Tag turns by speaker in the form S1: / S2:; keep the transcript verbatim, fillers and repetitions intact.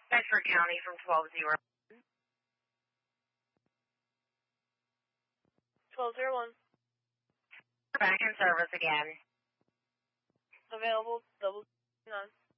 S1: Bedford County from twelve zero.
S2: twelve zero one.
S1: Back in service again.
S2: Available, double nine.